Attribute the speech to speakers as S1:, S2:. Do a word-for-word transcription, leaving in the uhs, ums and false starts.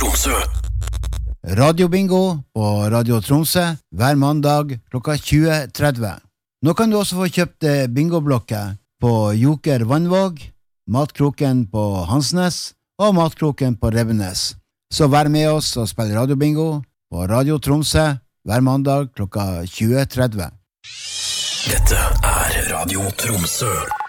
S1: Tromsø.
S2: Radio Bingo på Radio Tromsø hver mandag klokka tjue tretti. Nå kan du også få kjøpt bingoblokker på Joker Vannvåg, Matkroken på Hansnes og Matkroken på Revenes. Så vær med oss og spill Radio Bingo på Radio Tromsø hver mandag klokka tjue tretti.
S1: Dette er Radio Tromsø.